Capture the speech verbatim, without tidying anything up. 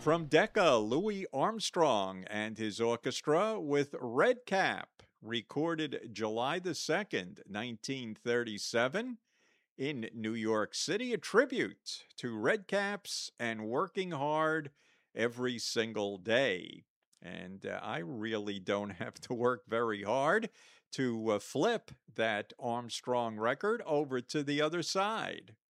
From Decca, Louis Armstrong and his orchestra with Red Cap, recorded July the second, nineteen thirty-seven, in New York City, a tribute to Red Caps and working hard every single day. And uh, I really don't have to work very hard to uh, flip that Armstrong record over to the other side.